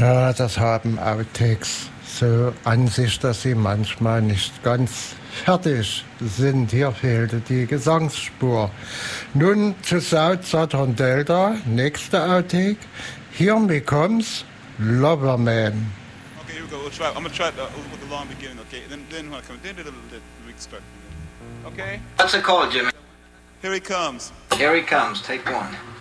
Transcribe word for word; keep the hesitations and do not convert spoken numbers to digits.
Ja, das haben Outtakes so an sich, dass sie manchmal nicht ganz fertig sind. Hier fehlte die Gesangsspur. Nun zu South Southern Delta, nächste Outtake. Here me comes Loverman. Okay, here we go. We'll try. I'm gonna try the, with the long beginning. Okay, then then when I come, then the, the, the we start. Okay. What's it called, Jimmy? Here he comes. Here he comes. Take one.